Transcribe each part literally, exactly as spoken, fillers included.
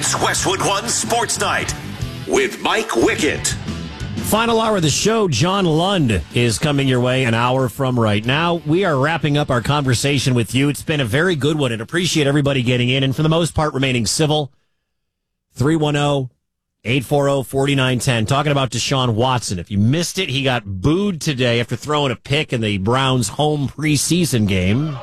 It's Westwood One Sports Night with Mike Wickett. Final hour of the show, John Lund is coming your way an hour from right now. We are wrapping up our conversation with you. It's been a very good one, and appreciate everybody getting in, and for the most part, remaining civil. three one zero, eight four zero, four nine one zero. Talking about Deshaun Watson. If you missed it, he got booed today after throwing a pick in the Browns' home preseason game.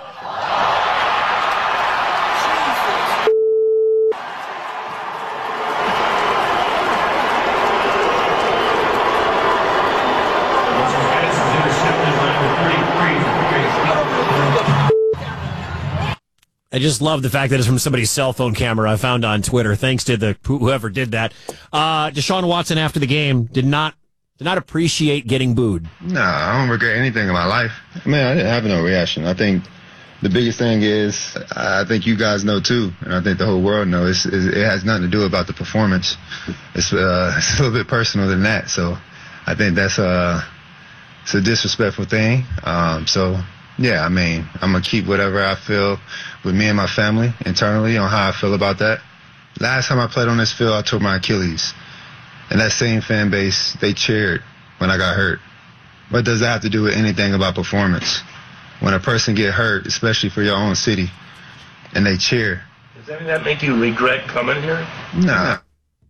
I just love the fact that it's from somebody's cell phone camera I found on Twitter. Thanks to the whoever did that. Uh, Deshaun Watson after the game did not did not appreciate getting booed. No, I don't regret anything in my life. I mean, I didn't have no reaction. I think the biggest thing is, I think you guys know too, and I think the whole world knows, it's, it has nothing to do about the performance. It's, uh, it's a little bit personal than that. So I think that's a, it's a disrespectful thing. Um, so. Yeah, I mean, I'm going to keep whatever I feel with me and my family internally on how I feel about that. Last time I played on this field, I tore my Achilles. And that same fan base, they cheered when I got hurt. What does that have to do with anything about performance? When a person get hurt, especially for your own city, and they cheer. Does any of that make you regret coming here? Nah.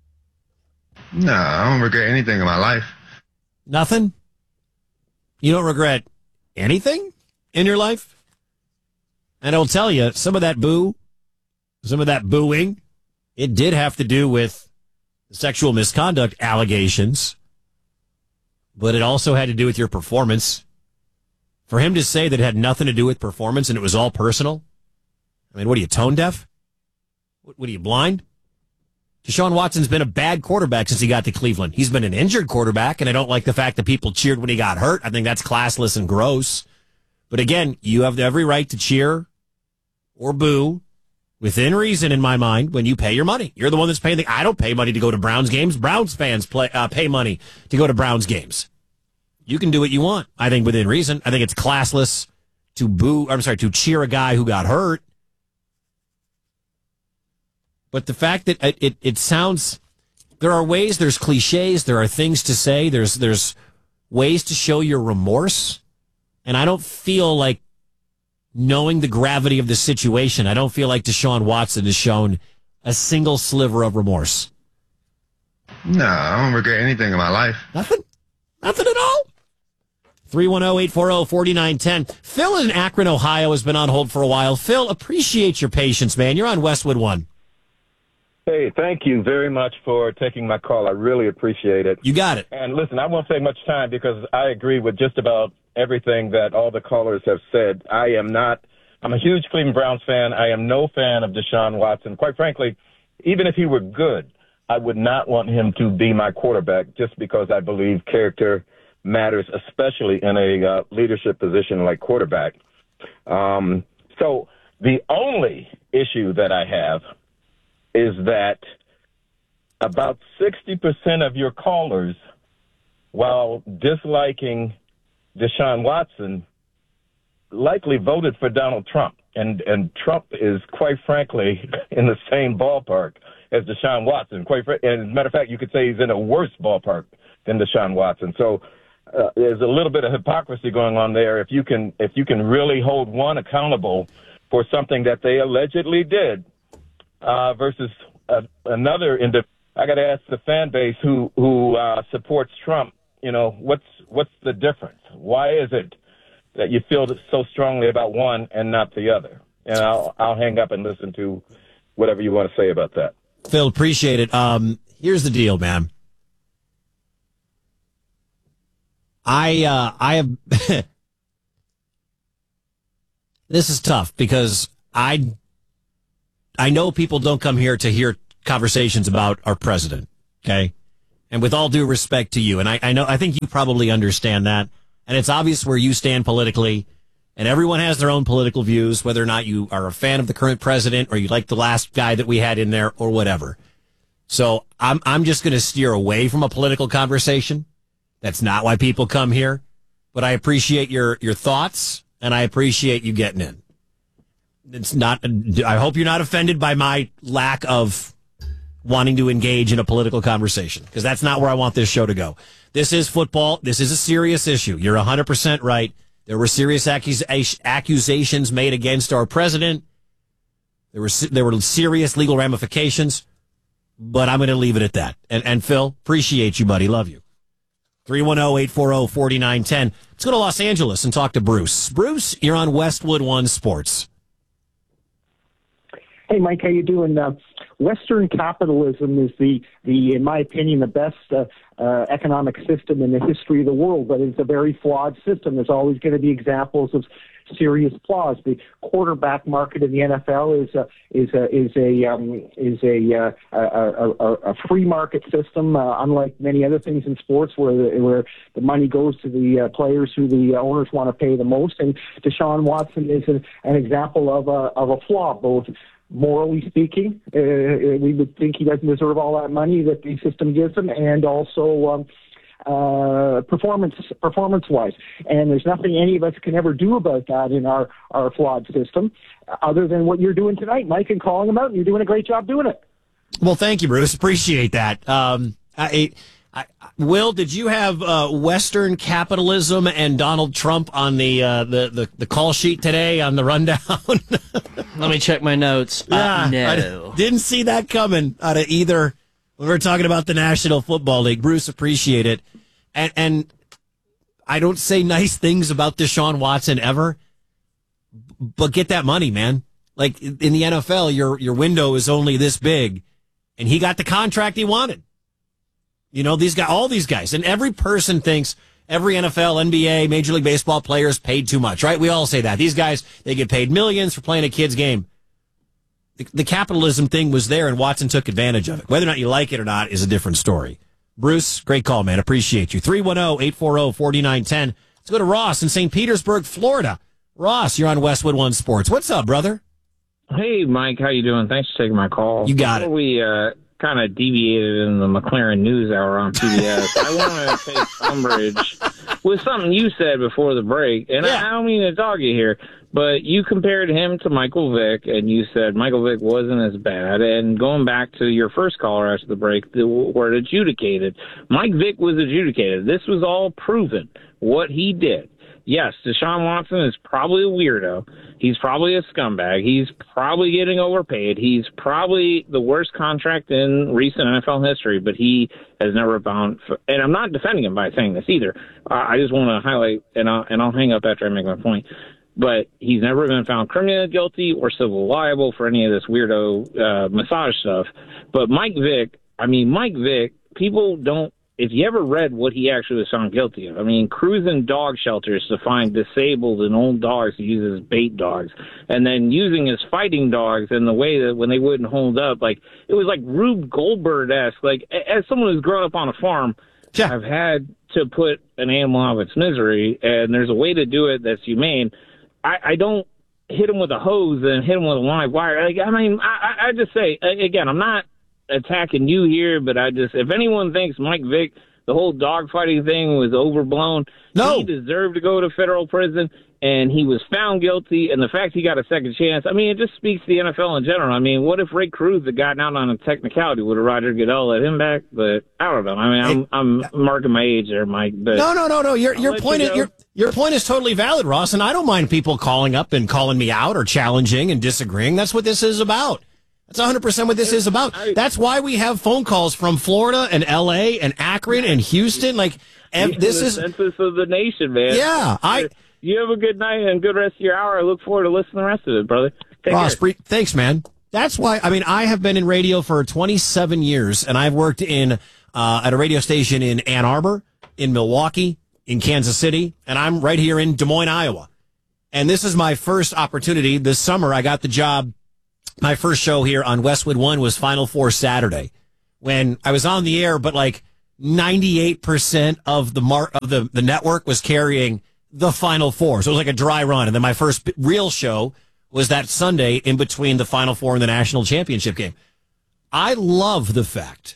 Nah, I don't regret anything in my life. Nothing? You don't regret anything in your life? And I'll tell you, some of that boo, some of that booing, it did have to do with sexual misconduct allegations, but it also had to do with your performance. For him to say that it had nothing to do with performance and it was all personal, I mean, what are you, tone deaf? What, what are you, blind? Deshaun Watson's been a bad quarterback since he got to Cleveland. He's been an injured quarterback, and I don't like the fact that people cheered when he got hurt. I think that's classless and gross. But again, you have every right to cheer or boo within reason in my mind when you pay your money. You're the one that's paying the, I don't pay money to go to Browns games. Browns fans play, uh, pay money to go to Browns games. You can do what you want. I think within reason. I think it's classless to boo, I'm sorry, to cheer a guy who got hurt. But the fact that it, it, it sounds, there are ways, there's cliches, there are things to say, there's, there's ways to show your remorse. And I don't feel like, knowing the gravity of the situation, I don't feel like Deshaun Watson has shown a single sliver of remorse. No, I don't regret anything in my life. Nothing? Nothing at all? three one zero, eight four zero, four nine one zero. Phil in Akron, Ohio has been on hold for a while. Phil, appreciate your patience, man. You're on Westwood One. Hey, thank you very much for taking my call. I really appreciate it. You got it. And listen, I won't take much time because I agree with just about everything that all the callers have said. I am not, I'm a huge Cleveland Browns fan. I am no fan of Deshaun Watson. Quite frankly, even if he were good, I would not want him to be my quarterback just because I believe character matters, especially in a uh, leadership position like quarterback. Um, so the only issue that I have is that about sixty percent of your callers, while disliking Deshaun Watson, likely voted for Donald Trump. And and Trump is, quite frankly, in the same ballpark as Deshaun Watson. Quite fr- and as a matter of fact, you could say he's in a worse ballpark than Deshaun Watson. So uh, there's a little bit of hypocrisy going on there. If you can if you can really hold one accountable for something that they allegedly did, Uh, versus uh, another. In the, I got to ask the fan base who who uh, supports Trump. You know, what's what's the difference? Why is it that you feel so strongly about one and not the other? And I'll I'll hang up and listen to whatever you want to say about that. Phil, appreciate it. Um, here's the deal, man. I uh, I have. This is tough because I. I know people don't come here to hear conversations about our president, okay? And with all due respect to you, and I, I know, I think you probably understand that, and it's obvious where you stand politically, and everyone has their own political views, whether or not you are a fan of the current president or you like the last guy that we had in there or whatever. So I'm I'm just going to steer away from a political conversation. That's not why people come here, but I appreciate your your thoughts, and I appreciate you getting in. It's not. I hope you're not offended by my lack of wanting to engage in a political conversation, because that's not where I want this show to go. This is football. This is a serious issue. You're one hundred percent right. There were serious accus- accusations made against our president. There were there were serious legal ramifications, but I'm going to leave it at that. And, and Phil, appreciate you, buddy. Love you. three one zero, eight four zero, four nine one zero. Let's go to Los Angeles and talk to Bruce. Bruce, you're on Westwood One Sports. Hey, Mike, how you doing? Uh, Western capitalism is the, the, in my opinion, the best uh, uh, economic system in the history of the world, but it's a very flawed system. There's always going to be examples of serious flaws. The quarterback market in the N F L is a, is a, is a, um, is a, uh, a, a, a free market system, uh, unlike many other things in sports where the, where the money goes to the uh, players who the owners want to pay the most. And Deshaun Watson is an, an example of a, of a flaw, both morally speaking, uh, we would think he doesn't deserve all that money that the system gives him, and also um, uh, performance performance wise. And there's nothing any of us can ever do about that in our, our flawed system, other than what you're doing tonight, Mike, and calling him out. And you're doing a great job doing it. Well, thank you, Bruce. Appreciate that. Um, I, I, Will, did you have uh, Western capitalism and Donald Trump on the, uh, the, the the call sheet today on the rundown? Let me check my notes. Yeah, uh, no. I didn't see that coming out of either. We were talking about the National Football League. Bruce, appreciate it. And, and I don't say nice things about Deshaun Watson ever, but get that money, man. Like in the N F L, your your window is only this big, and he got the contract he wanted. You know, these guys, all these guys, and every person thinks every N F L, N B A, Major League Baseball player is paid too much, right? We all say that. These guys, they get paid millions for playing a kid's game. The, the capitalism thing was there, and Watson took advantage of it. Whether or not you like it or not is a different story. Bruce, great call, man. Appreciate you. three one zero, eight four zero, four nine one zero. Let's go to Ross in Saint Petersburg, Florida. Ross, you're on Westwood One Sports. What's up, brother? Hey, Mike. How you doing? Thanks for taking my call. You got Before it. we uh, kind of deviated in the McLaren News Hour on P B S, I want to take umbrage with something you said before the break. And Yeah. I, I don't mean to dog you here, but you compared him to Michael Vick, and you said Michael Vick wasn't as bad. And going back to your first caller after the break, the word adjudicated. Mike Vick was adjudicated. This was all proven, what he did. Yes, Deshaun Watson is probably a weirdo. He's probably a scumbag. He's probably getting overpaid. He's probably the worst contract in recent N F L history, but he has never bound. And I'm not defending him by saying this either. Uh, I just want to highlight, and I'll, and I'll hang up after I make my point. But he's never been found criminally guilty or civil liable for any of this weirdo uh, massage stuff. But Mike Vick, I mean, Mike Vick, people don't. If you ever read what he actually was found guilty of, I mean, cruising dog shelters to find disabled and old dogs to use as bait dogs, and then using as fighting dogs in the way that when they wouldn't hold up, like, it was like Rube Goldberg-esque. Like, as someone who's grown up on a farm, Yeah. I've had to put an animal out of its misery, and there's a way to do it that's humane. I, I don't hit him with a hose and hit him with a live wire. Like, I mean, I, I just say, again, I'm not attacking you here, but I just, if anyone thinks Mike Vick, the whole dogfighting thing was overblown, No. he deserved to go to federal prison, and he was found guilty, and the fact he got a second chance, I mean, it just speaks to the N F L in general. I mean, what if Ray Cruz had gotten out on a technicality? Would have Roger Goodell let him back? But I don't know. I mean, I'm, I'm marking my age there, Mike. But No, no, no, no. Your your let point you is go. your your point is totally valid, Ross, and I don't mind people calling up and calling me out or challenging and disagreeing. That's what this is about. That's one hundred percent what this is about. That's why we have phone calls from Florida and L A and Akron and Houston. Like, ev- You're this the is census of the nation, man. yeah. I You have a good night and good rest of your hour. I look forward to listening to the rest of it, brother. Take Ross, care. pre- thanks, man. That's why. I mean, I have been in radio for twenty-seven years, and I've worked in uh, at a radio station in Ann Arbor, in Milwaukee, in Kansas City, and I'm right here in Des Moines, Iowa. And this is my first opportunity. This summer, I got the job. My first show here on Westwood One was Final Four Saturday, when I was on the air, but like ninety-eight percent of the mar- of the, the network was carrying the Final Four. So it was like a dry run. And then my first b- real show was that Sunday in between the Final Four and the national championship game. I love the fact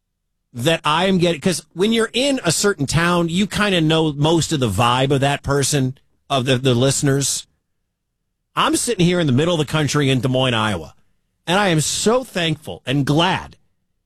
that I am getting, because when you're in a certain town, you kind of know most of the vibe of that person, of the, the listeners. I'm sitting here in the middle of the country in Des Moines, Iowa, and I am so thankful and glad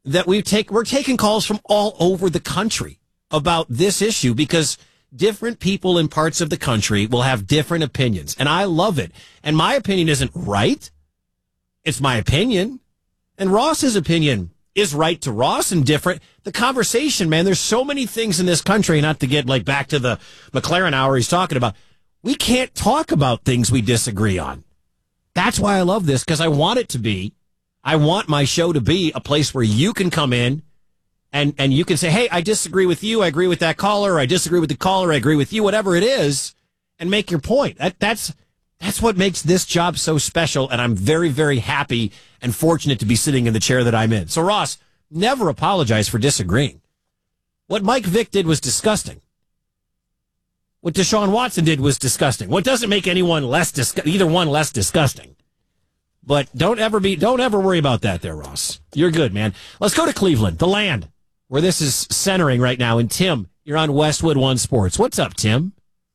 that we take, we're taking calls from all over the country about this issue because different people in parts of the country will have different opinions. And I love it. And my opinion isn't right. It's my opinion. And Ross's opinion is right to Ross and different. The conversation, man, there's so many things in this country, not to get like back to the McLaren hour he's talking about. We can't talk about things we disagree on. That's why I love this, because I want it to be, I want my show to be a place where you can come in and, and you can say, hey, I disagree with you. I agree with that caller. I disagree with the caller. I agree with you, whatever it is, and make your point. That, that's, that's what makes this job so special. And I'm very, very happy and fortunate to be sitting in the chair that I'm in. So Ross, never apologize for disagreeing. What Mike Vick did was disgusting. What Deshaun Watson did was disgusting. What doesn't make anyone less dis- either one less disgusting. But don't ever be, don't ever worry about that there, Ross. You're good, man. Let's go to Cleveland, the land where this is centering right now. And Tim, you're on Westwood One Sports. What's up, Tim?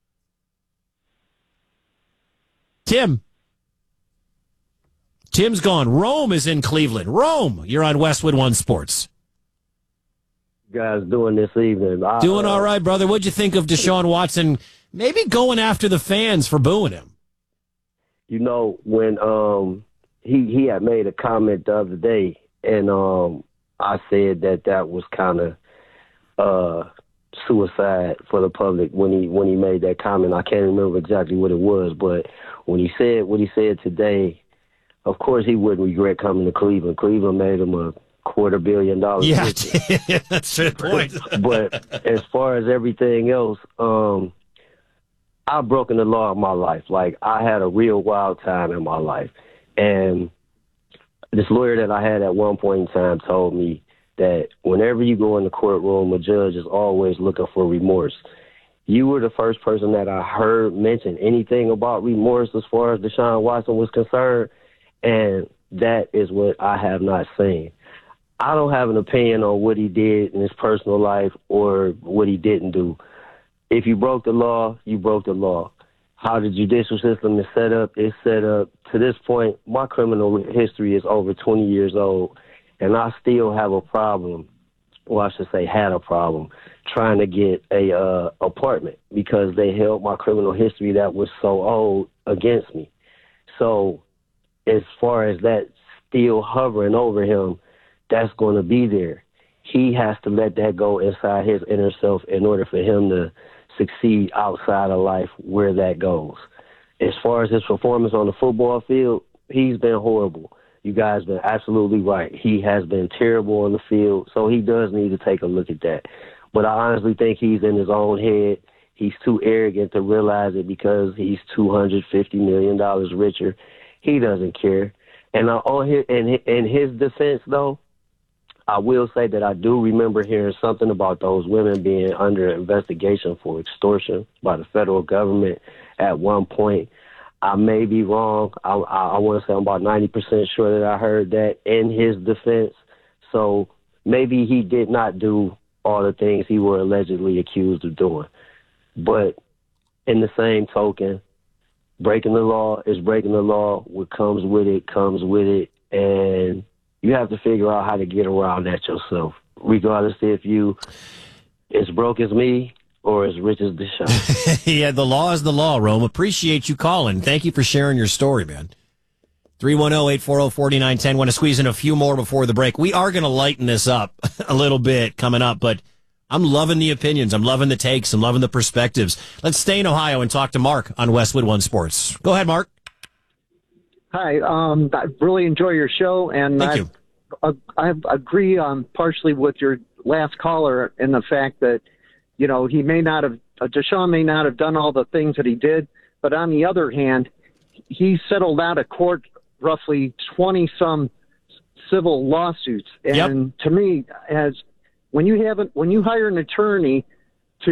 Tim. Tim's gone. Rome is in Cleveland. Rome, you're on Westwood One Sports. Guys doing this evening? I, doing uh, all right, brother. What'd you think of Deshaun Watson maybe going after the fans for booing him? You know, when um he he had made a comment the other day, and um I said that that was kind of uh suicide for the public when he when he made that comment. I can't remember exactly what it was, but when he said what he said today, of course he wouldn't regret coming to Cleveland. Cleveland made him a quarter billion dollars. Yeah, that's a point. But as far as everything else, um, I've broken the law in my life. Like, I had a real wild time in my life. And this lawyer that I had at one point in time told me that whenever you go in the courtroom, a judge is always looking for remorse. You were the first person that I heard mention anything about remorse as far as Deshaun Watson was concerned, and that is what I have not seen. I don't have an opinion on what he did in his personal life or what he didn't do. If you broke the law, you broke the law. How the judicial system is set up is set up. To this point, my criminal history is over twenty years old, and I still have a problem, or I should say had a problem, trying to get a uh, apartment because they held my criminal history that was so old against me. So as far as that still hovering over him, that's going to be there. He has to let that go inside his inner self in order for him to succeed outside of life where that goes. As far as his performance on the football field, he's been horrible. You guys been absolutely right. He has been terrible on the field, so he does need to take a look at that. But I honestly think he's in his own head. He's too arrogant to realize it because he's two hundred fifty million dollars richer. He doesn't care. And uh, on his, in, in his defense, though, I will say that I do remember hearing something about those women being under investigation for extortion by the federal government at one point. I may be wrong. I, I, I want to say I'm about ninety percent sure that I heard that in his defense. So maybe he did not do all the things he were allegedly accused of doing. But in the same token, breaking the law is breaking the law. What comes with it comes with it. And you have to figure out how to get around that yourself, regardless if you as broke as me or as rich as Deshaun. Yeah, the law is the law, Rome. Appreciate you calling. Thank you for sharing your story, man. three one zero, eight four zero, four nine one zero. Want to squeeze in a few more before the break. We are going to lighten this up a little bit coming up, but I'm loving the opinions. I'm loving the takes. I'm loving the perspectives. Let's stay in Ohio and talk to Mark on Westwood One Sports. Go ahead, Mark. Hi, um, I really enjoy your show, and Thank I, you. I, I agree um, partially with your last caller in the fact that, you know, he may not have, uh, Deshaun may not have done all the things that he did, but on the other hand, he settled out of court roughly twenty-some civil lawsuits. And Yep. to me, as when you haven't, when you hire an attorney